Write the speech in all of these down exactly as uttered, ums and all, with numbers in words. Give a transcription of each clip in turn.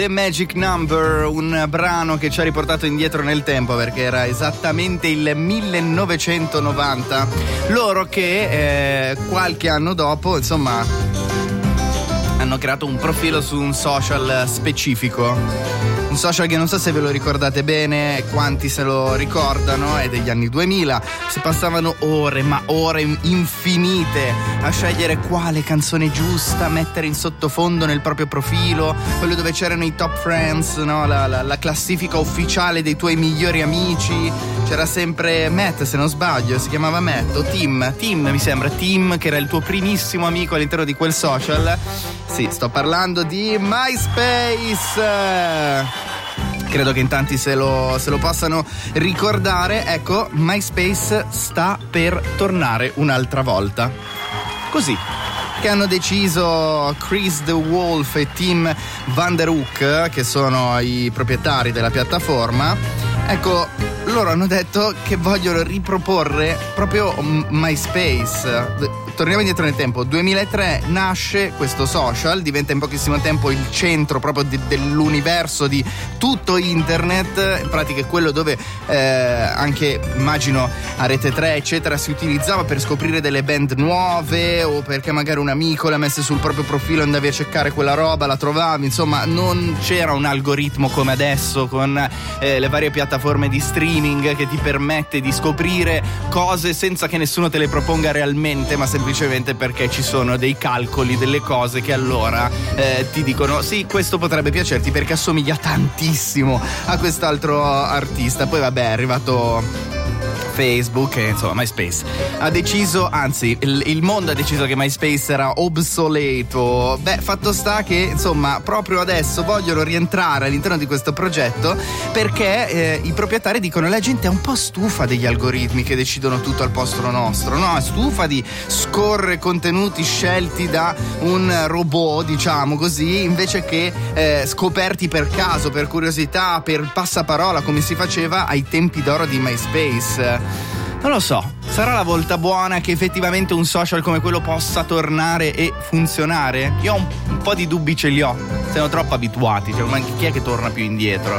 The Magic Number, un brano che ci ha riportato indietro nel tempo perché era esattamente il millenovecentonovanta. Loro che eh, qualche anno dopo, insomma, hanno creato un profilo su un social specifico. Un social che non so se ve lo ricordate bene, quanti se lo ricordano, è degli anni duemila. Si passavano ore, ma ore infinite a scegliere quale canzone giusta mettere in sottofondo nel proprio profilo, quello dove c'erano i top friends, no? la, la, la classifica ufficiale dei tuoi migliori amici. C'era sempre Matt, se non sbaglio, si chiamava Matt o Tim, Tim mi sembra, Tim, che era il tuo primissimo amico all'interno di quel social. Sì, sto parlando di MySpace. Credo che in tanti se lo, se lo possano ricordare. Ecco, MySpace sta per tornare un'altra volta. Così che hanno deciso Chris De Wolf e Tim Van Der Hoek, che sono i proprietari della piattaforma. Ecco, loro hanno detto che vogliono riproporre proprio MySpace. Torniamo indietro nel tempo. duemilatré nasce questo social, diventa in pochissimo tempo il centro proprio de- dell'universo di tutto internet. In pratica è quello dove eh, anche, immagino, a Rete tre eccetera si utilizzava per scoprire delle band nuove, o perché magari un amico l'ha messa sul proprio profilo, andavi a cercare quella roba, la trovavi. Insomma, non c'era un algoritmo come adesso con eh, le varie piattaforme di streaming che ti permette di scoprire cose senza che nessuno te le proponga realmente, ma semplicemente perché ci sono dei calcoli, delle cose che allora eh, ti dicono sì, questo potrebbe piacerti perché assomiglia tantissimo a quest'altro artista. Poi vabbè, è arrivato Facebook e insomma MySpace ha deciso, anzi il, il mondo ha deciso che MySpace era obsoleto. Beh, fatto sta che insomma proprio adesso vogliono rientrare all'interno di questo progetto perché eh, i proprietari dicono: la gente è un po' stufa degli algoritmi che decidono tutto al posto nostro, no? È stufa di scorrere contenuti scelti da un robot, diciamo così, invece che eh, scoperti per caso, per curiosità, per passaparola, come si faceva ai tempi d'oro di MySpace. Non lo so, sarà la volta buona che effettivamente un social come quello possa tornare e funzionare? Io ho un, un po' di dubbi, ce li ho. Siamo troppo abituati, cioè, ma chi è che torna più indietro?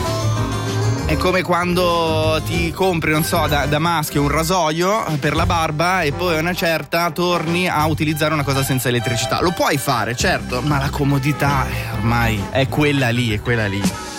È come quando ti compri, non so, da, da maschio un rasoio per la barba e poi a una certa torni a utilizzare una cosa senza elettricità. Lo puoi fare, certo, ma la comodità eh, ormai è quella lì, è quella lì.